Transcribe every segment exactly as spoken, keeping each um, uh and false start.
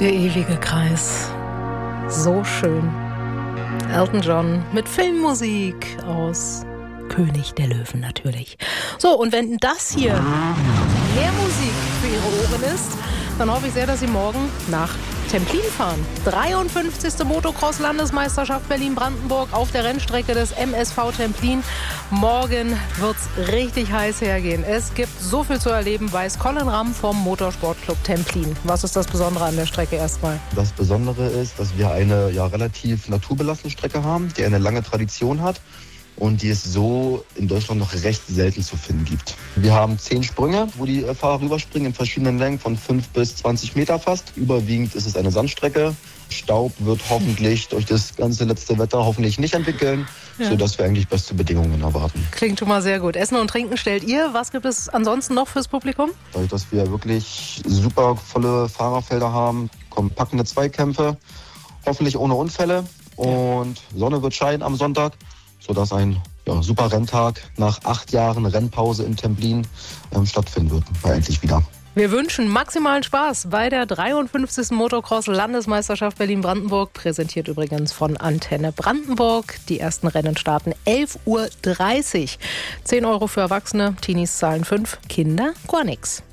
Der ewige Kreis. So schön. Elton John mit Filmmusik aus König der Löwen natürlich. So, und wenn das hier mehr Musik für Ihre Ohren ist, dann hoffe ich sehr, dass Sie morgen nach Templin fahren. dreiundfünfzigste Motocross-Landesmeisterschaft Berlin-Brandenburg auf der Rennstrecke des M S V Templin. Morgen wird's richtig heiß hergehen. Es gibt so viel zu erleben, weiß Colin Ramm vom Motorsportclub Templin. Was ist das Besondere an der Strecke erstmal? Das Besondere ist, dass wir eine ja, relativ naturbelassene Strecke haben, die eine lange Tradition hat und die es so in Deutschland noch recht selten zu finden gibt. Wir haben zehn Sprünge, wo die Fahrer rüberspringen in verschiedenen Längen von fünf bis zwanzig Meter fast. Überwiegend ist es eine Sandstrecke. Staub wird hoffentlich durch das ganze letzte Wetter hoffentlich nicht entwickeln, ja. sodass wir eigentlich beste Bedingungen erwarten. Klingt schon mal sehr gut. Essen und Trinken stellt ihr. Was gibt es ansonsten noch fürs Publikum? Dadurch, dass wir wirklich super volle Fahrerfelder haben, kommen packende Zweikämpfe, hoffentlich ohne Unfälle. Und Sonne wird scheinen am Sonntag, sodass ein ja, super Renntag nach acht Jahren Rennpause in Templin ähm, stattfinden wird. War endlich wieder. Wir wünschen maximalen Spaß bei der dreiundfünfzigsten Motocross-Landesmeisterschaft Berlin-Brandenburg, präsentiert übrigens von Antenne Brandenburg. Die ersten Rennen starten elf Uhr dreißig. zehn Euro für Erwachsene, Teenies zahlen fünf, Kinder gar nichts.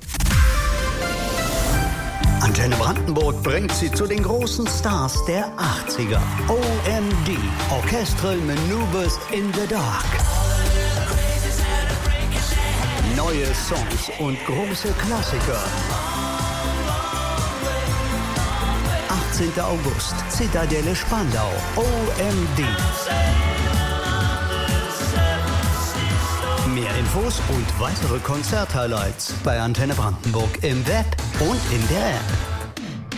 Antenne Brandenburg bringt sie zu den großen Stars der achtziger. O M D, Orchestral Maneuvers in the Dark. Neue Songs und große Klassiker. achtzehnter August, Zitadelle Spandau, O M D. Mehr Infos und weitere Konzerthighlights bei Antenne Brandenburg im Web und in der App.